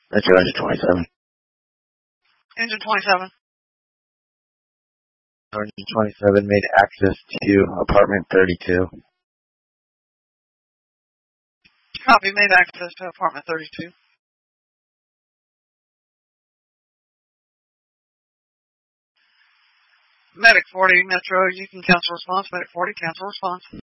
Metro Engine 27. Engine 27. Engine 27 made access to apartment 32. Copy, made access to apartment 32. Medic 40, Metro, you can cancel response. Medic 40, cancel response.